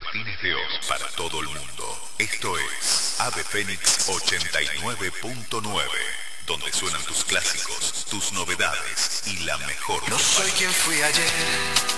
Martínez de Oz para todo el mundo. Esto es Ave Fénix 89.9, donde suenan tus clásicos, tus novedades y la mejor. No soy quien fui ayer.